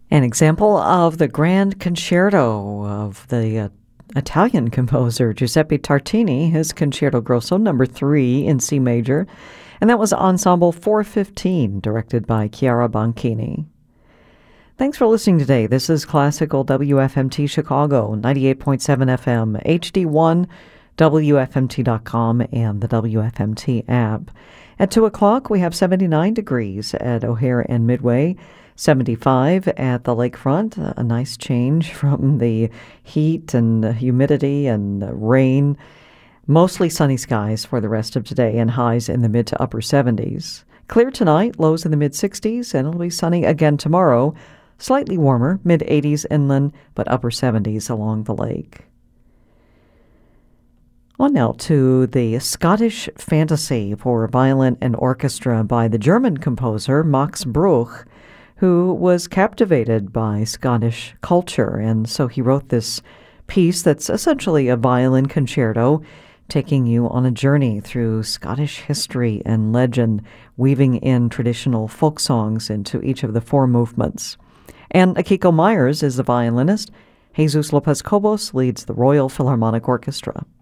An example of the Grand Concerto of the Italian composer Giuseppe Tartini, his Concerto Grosso No. 3 in C major, and that was Ensemble 415, directed by Chiara Banchini. Thanks for listening today. This is Classical WFMT Chicago, 98.7 FM, HD1, WFMT.com, and the WFMT app. At 2 o'clock, we have 79 degrees at O'Hare and Midway, 75 at the lakefront, a nice change from the heat and humidity and rain. Mostly sunny skies for the rest of today and highs in the mid to upper 70s. Clear tonight, lows in the mid-60s, and it'll be sunny again tomorrow. Slightly warmer, mid-80s inland, but upper 70s along the lake. On now to the Scottish Fantasy for violin and orchestra by the German composer Max Bruch, who was captivated by Scottish culture, and so he wrote this piece that's essentially a violin concerto, taking you on a journey through Scottish history and legend, weaving in traditional folk songs into each of the four movements. And Akiko Myers is the violinist. Jesus Lopez Cobos leads the Royal Philharmonic Orchestra.